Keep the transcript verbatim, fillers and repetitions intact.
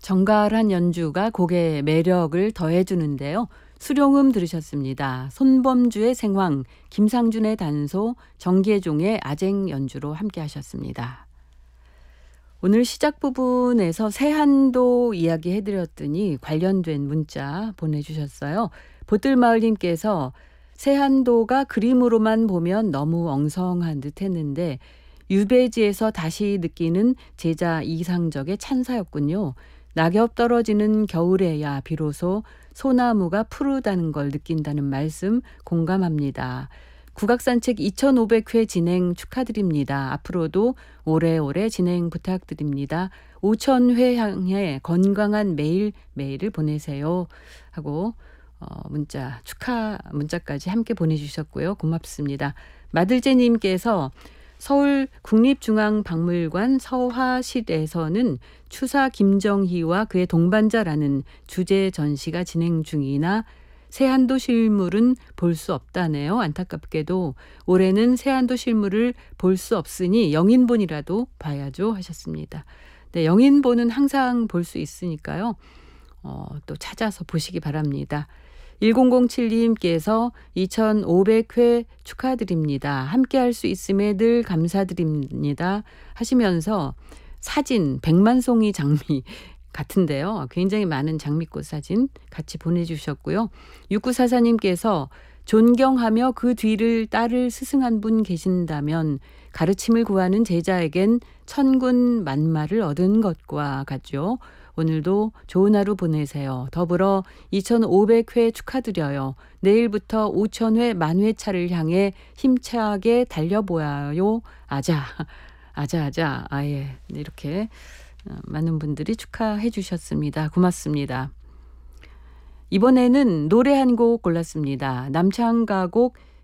정갈한 연주가 곡의 매력을 더해주는데요. 수룡음 들으셨습니다. 손범주의 생황, 김상준의 단소, 정계종의 아쟁 연주로 함께 하셨습니다. 오늘 시작 부분에서 세한도 이야기 해드렸더니 관련된 문자 보내주셨어요. 보뜰마을님께서 세한도가 그림으로만 보면 너무 엉성한 듯 했는데 유배지에서 다시 느끼는 제자 이상적의 찬사였군요. 낙엽 떨어지는 겨울에야 비로소 소나무가 푸르다는 걸 느낀다는 말씀 공감합니다. 국악산책 이천오백 회 진행 축하드립니다. 앞으로도 오래오래 진행 부탁드립니다. 오천 회 향해 건강한 매일매일을 보내세요. 하고 어, 문자 축하 문자까지 함께 보내주셨고요. 고맙습니다. 마들제님께서 서울 국립중앙박물관 서화실에서는 추사 김정희와 그의 동반자라는 주제 전시가 진행 중이나 세한도 실물은 볼 수 없다네요. 안타깝게도 올해는 세한도 실물을 볼 수 없으니 영인본이라도 봐야죠 하셨습니다. 네, 영인본은 항상 볼 수 있으니까요. 어, 또 찾아서 보시기 바랍니다. 천칠님께서 이천오백 회 축하드립니다. 함께 할 수 있음에 늘 감사드립니다. 하시면서 사진 백만 송이 장미 같은데요. 굉장히 많은 장미꽃 사진 같이 보내주셨고요. 육구사사님께서 존경하며 그 뒤를 따를 스승한 분 계신다면 가르침을 구하는 제자에겐 천군 만마를 얻은 것과 같죠. 오늘도 좋은 하루 보내세요. 더불어 이천오백 회 축하드려요. 내일부터 오천 회 만회차를 향해 힘차게 달려보아요. 아자, 아자, 아자. 아예 이렇게 많은 분들이 축하해 주셨습니다. 고맙습니다. 이번에는 노래 한 곡 골랐습니다. 남창가곡